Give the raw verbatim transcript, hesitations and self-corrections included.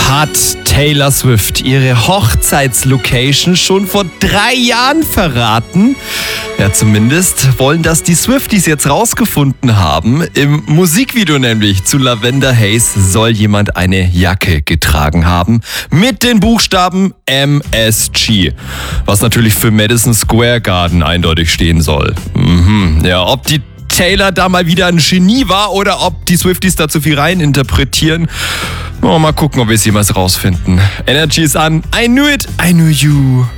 Hat Taylor Swift ihre Hochzeitslocation schon vor drei Jahren verraten? Ja, zumindest wollen das die Swifties jetzt rausgefunden haben. Im Musikvideo nämlich zu Lavender Haze soll jemand eine Jacke getragen haben mit den Buchstaben M S G, was natürlich für Madison Square Garden eindeutig stehen soll. Mhm. Ja, ob die Taylor da mal wieder ein Genie war oder ob die Swifties da zu viel rein interpretieren. Oh, mal gucken, ob wir es jemals rausfinden. Energy ist an. I knew it, I knew you.